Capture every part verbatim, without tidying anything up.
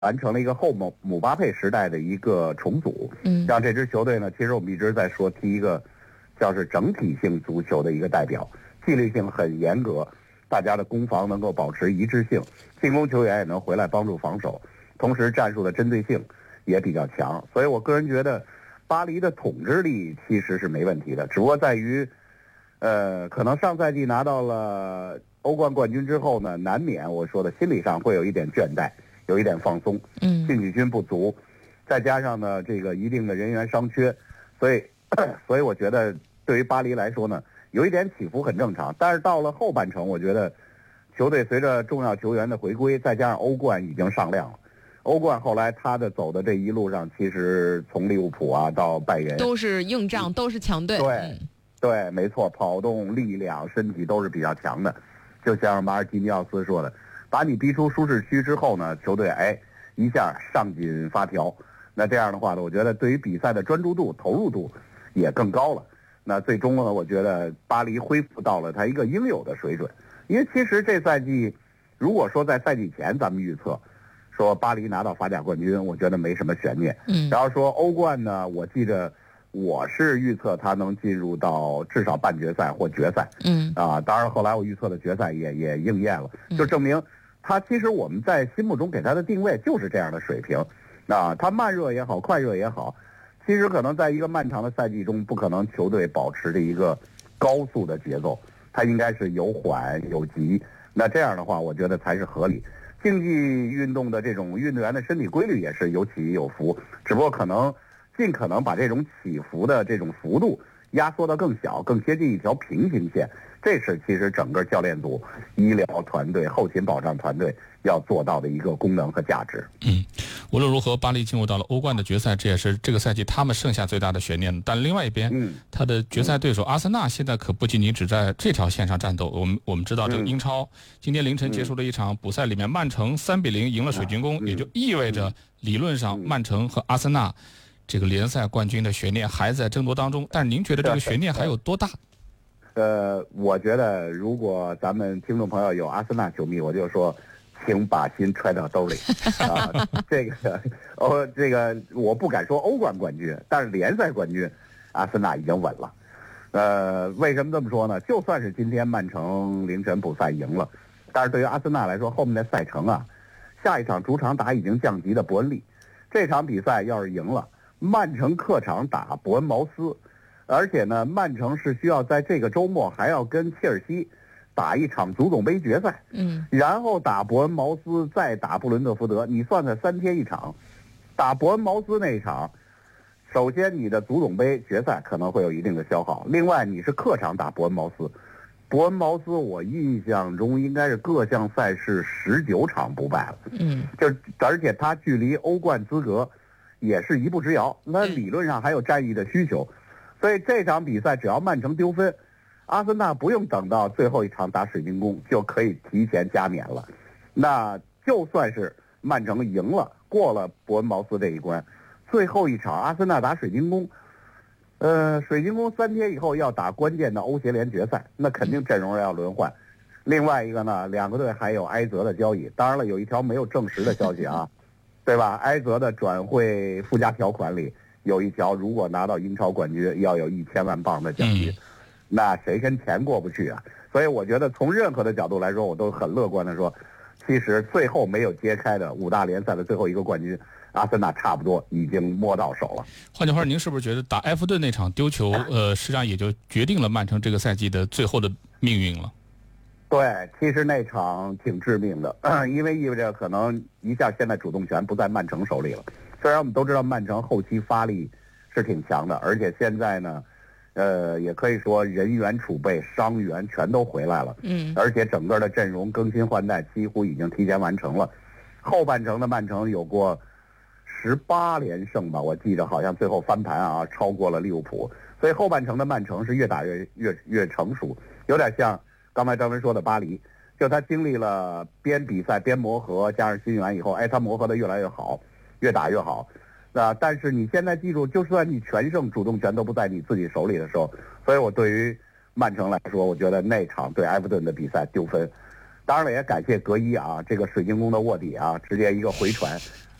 完成了一个后姆姆巴佩时代的一个重组， 嗯， 让这支球队呢，其实我们一直在说踢一个叫是整体性足球的一个代表，纪律性很严格，大家的攻防能够保持一致性，进攻球员也能回来帮助防守，同时战术的针对性也比较强，所以我个人觉得巴黎的统治力其实是没问题的，只不过在于，呃，可能上赛季拿到了欧冠冠军之后呢，难免我说的心理上会有一点倦怠，有一点放松， 嗯， 进取心不足，再加上呢这个一定的人员伤缺，所以所以我觉得对于巴黎来说呢，有一点起伏很正常。但是到了后半程，我觉得球队随着重要球员的回归，再加上欧冠已经上量了。欧冠后来他的走的这一路上，其实从利物浦啊到拜仁都是硬仗，都是强队。 对、 嗯、 对，没错，跑动、力量、身体都是比较强的。就像马尔基尼奥斯说的，把你逼出舒适区之后呢，球队哎一下上紧发条。那这样的话呢，我觉得对于比赛的专注度、投入度也更高了。那最终呢，我觉得巴黎恢复到了他一个应有的水准。因为其实这赛季，如果说在赛季前咱们预测说巴黎拿到法甲冠军，我觉得没什么悬念。 嗯， 然后说欧冠呢，我记着我是预测他能进入到至少半决赛或决赛。 嗯啊，当然后来我预测的决赛也也应验了，就证明他其实我们在心目中给他的定位就是这样的水平。啊，他慢热也好，快热也好，其实可能在一个漫长的赛季中，不可能球队保持着一个高速的节奏，他应该是有缓有急。那这样的话，我觉得才是合理。竞技运动的这种运动员的身体规律也是有起有伏，只不过可能尽可能把这种起伏的这种幅度压缩到更小，更接近一条平行线。这是其实整个教练组、医疗团队、后勤保障团队要做到的一个功能和价值。 嗯，无论如何，巴黎进入到了欧冠的决赛，这也是这个赛季他们剩下最大的悬念。但另外一边， 嗯， 他的决赛对手阿森纳现在可不仅仅只在这条线上战斗。我们我们知道，这个英超、嗯、今天凌晨结束了一场补赛，里面曼城三比零赢了水晶宫， 嗯、 也就意味着理论上曼城和阿森纳这个联赛冠军的悬念还在争夺当中。但您觉得这个悬念还有多大？ 呃，我觉得如果咱们听众朋友有阿森纳球迷，我就说，请把心揣到兜里啊！这个，哦，这个我不敢说欧冠冠军，但是联赛冠军，阿森纳已经稳了。呃，为什么这么说呢？就算是今天曼城凌晨补赛赢了，但是对于阿森纳来说，后面的赛程啊，下一场主场打已经降级的伯恩利，这场比赛要是赢了，曼城客场打伯恩茅斯。而且呢，曼城是需要在这个周末还要跟切尔西打一场足总杯决赛， 嗯， 然后打伯恩茅斯，再打布伦特福德，你算算三天一场。打伯恩茅斯那一场，首先你的足总杯决赛可能会有一定的消耗，另外你是客场打伯恩茅斯，伯恩茅斯我印象中应该是各项赛事十九场不败了， 嗯， 就而且他距离欧冠资格也是一步之遥，那理论上还有战役的需求。所以这场比赛只要曼城丢分，阿森纳不用等到最后一场打水晶宫就可以提前加冕了。那就算是曼城赢了，过了伯恩茅斯这一关，最后一场阿森纳打水晶宫，呃，水晶宫三天以后要打关键的欧协联决赛，那肯定阵容要轮换。另外一个呢，两个队还有埃泽的交易，当然了，有一条没有证实的消息啊，对吧？埃泽的转会附加条款里有一条，如果拿到英超冠军，要有一千万镑的奖金， 嗯、 那谁跟钱过不去啊？所以我觉得从任何的角度来说，我都很乐观的说，其实最后没有揭开的五大联赛的最后一个冠军，阿森纳差不多已经摸到手了。 换句话，您是不是觉得打埃弗顿那场丢球，呃，实际上也就决定了曼城这个赛季的最后的命运了？ 对，其实那场挺致命的，因为意味着可能一下现在主动权不在曼城手里了。虽然我们都知道曼城后期发力是挺强的，而且现在呢，呃，也可以说人员储备、伤员全都回来了， 嗯， 而且整个的阵容更新换代几乎已经提前完成了。后半程的曼城有过十八连胜吧，我记着好像最后翻盘啊，超过了利物浦。所以后半程的曼城是越打越越越成熟，有点像刚才张文说的巴黎，就他经历了边比赛边磨合，加上新援以后，哎，他磨合的越来越好。越打越好，啊！但是你现在记住，就算你全胜，主动权都不在你自己手里的时候，所以我对于曼城来说，我觉得那场对埃弗顿的比赛丢分，当然了，也感谢格伊啊，这个水晶宫的卧底啊，直接一个回传，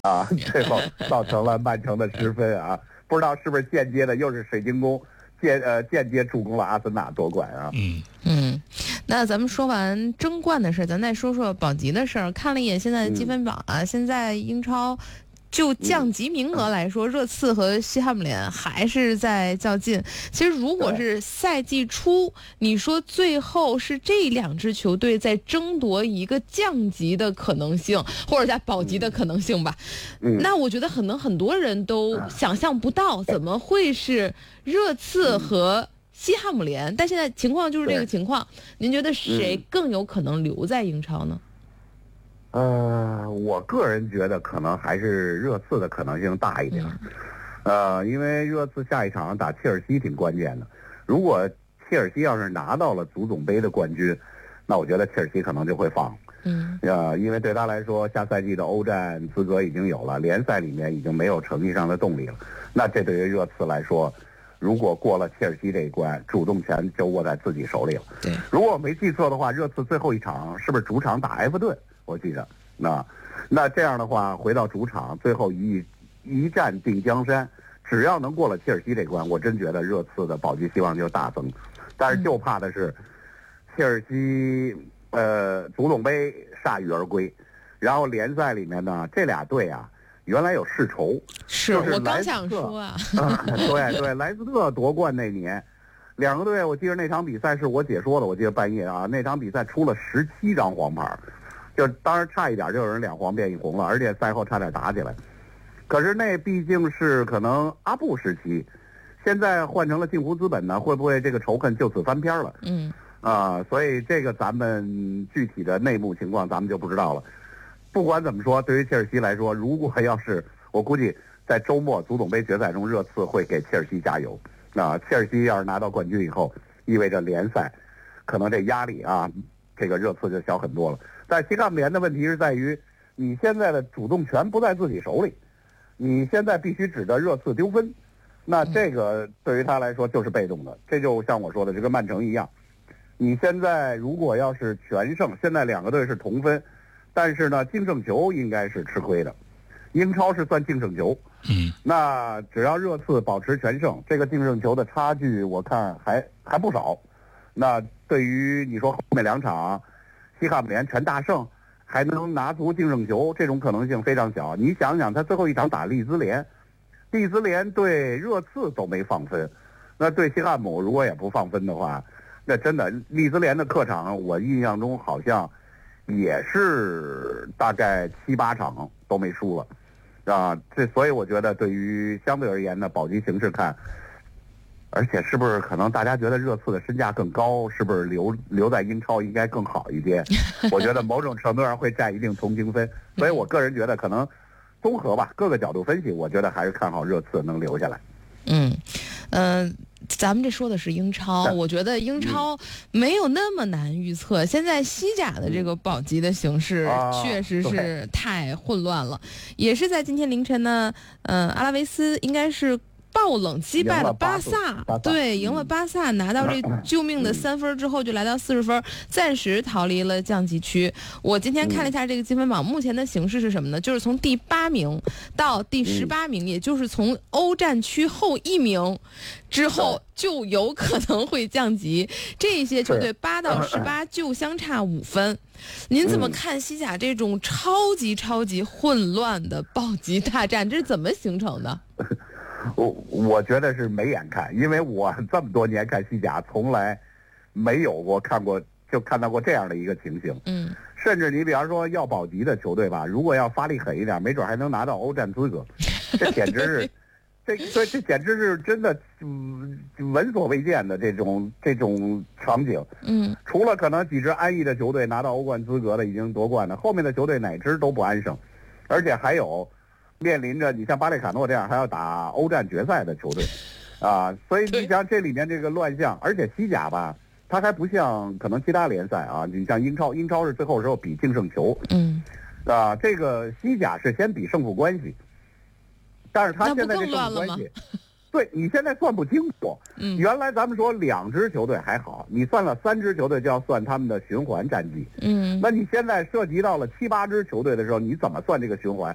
啊，最后造成了曼城的失分啊，不知道是不是间接的又是水晶宫间呃间接助攻了阿森纳夺冠啊。 嗯嗯，那咱们说完争冠的事，咱再说说保级的事儿。看了一眼现在的积分榜啊，嗯、现在英超。就降级名额来说，热刺和西汉姆联还是在较劲。其实，如果是赛季初，你说最后是这两支球队在争夺一个降级的可能性，或者在保级的可能性吧，那我觉得可能很多人都想象不到，怎么会是热刺和西汉姆联？但现在情况就是这个情况。您觉得谁更有可能留在英超呢？ 呃，我个人觉得可能还是热刺的可能性大一点，嗯、呃，因为热刺下一场打切尔西挺关键的。如果切尔西要是拿到了足总杯的冠军，那我觉得切尔西可能就会放。嗯，呃，因为对他来说，下赛季的欧战资格已经有了，联赛里面已经没有成绩上的动力了。那这对于热刺来说，如果过了切尔西这一关，主动权就握在自己手里了。对，如果我没记错的话，热刺最后一场是不是主场打埃弗顿？我记得，那那这样的话，回到主场，最后一一战定江山。只要能过了切尔西这关，我真觉得热刺的保级希望就大增。但是就怕的是，切尔西呃足总杯铩羽而归，然后联赛里面呢，这俩队啊，原来有世仇。 是我刚想说啊。 啊对对，莱斯特夺冠那年，两个队，我记得那场比赛是我解说的，我记得半夜啊，那场比赛出了十七张黄牌。就当然差一点就有人两黄变一红了，而且赛后差点打起来。可是那毕竟是可能阿布时期，现在换成了镜湖资本呢，会不会这个仇恨就此翻篇了？嗯，啊、呃，所以这个咱们具体的内幕情况咱们就不知道了。不管怎么说，对于切尔西来说，如果要是我估计在周末足总杯决赛中，热刺会给切尔西加油。啊、呃，切尔西要是拿到冠军以后，意味着联赛可能这压力啊，这个热刺就小很多了。但西汉姆联的问题是在于，你现在的主动权不在自己手里，你现在必须指着热刺丢分，那这个对于他来说就是被动的。这就像我说的，这跟曼城一样，你现在如果要是全胜，现在两个队是同分，但是呢，净胜球应该是吃亏的。英超是算净胜球，嗯，那只要热刺保持全胜，这个净胜球的差距我看还还不少。那对于你说后面两场，西汉姆联全大胜，还能拿足净胜球，这种可能性非常小。你想想，他最后一场打利兹联，利兹联对热刺都没放分，那对西汉姆如果也不放分的话，那真的利兹联的客场，我印象中好像也是大概七八场都没输了，啊，这所以我觉得对于相对而言呢，保级形势看。而且是不是可能大家觉得热刺的身价更高，是不是留留在英超应该更好一些？我觉得某种程度上会占一定同情分，所以我个人觉得可能综合吧，各个角度分析，我觉得还是看好热刺能留下来。 嗯，嗯、呃。咱们这说的是英超，我觉得英超没有那么难预测。现在西甲的这个保级的形势确实是太混乱了，也是在今天凌晨呢，嗯、呃，阿拉维斯应该是爆冷击败了巴萨，对，赢了巴萨，拿到这救命的三分之后，就来到四十分，暂时逃离了降级区。我今天看了一下这个积分榜，目前的形势是什么呢？就是从第八名到第十八名，也就是从欧战区后一名之后就有可能会降级。这些球队八到十八就相差五分。您怎么看西甲这种超级超级混乱的保级大战？这是怎么形成的？ 我我觉得是没眼看，因为我这么多年看西甲，从来没有过看过就看到过这样的一个情形。嗯，甚至你比方说要保级的球队吧，如果要发力狠一点，没准还能拿到欧战资格。这简直是，这这这简直是真的，嗯，闻所未见的这种这种场景。嗯，除了可能几支安逸的球队拿到欧冠资格的已经夺冠了，后面的球队哪支都不安生，而且还有。面临着你像巴列卡诺这样还要打欧战决赛的球队，啊，所以你想这里面这个乱象，而且西甲吧，它还不像可能其他联赛啊，你像英超，英超是最后时候比净胜球，嗯，啊，这个西甲是先比胜负关系，但是他现在这胜负关系，对你现在算不清楚。嗯，原来咱们说两支球队还好，你算了三支球队就要算他们的循环战绩，嗯，那你现在涉及到了七八支球队的时候，你怎么算这个循环？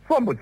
算不清。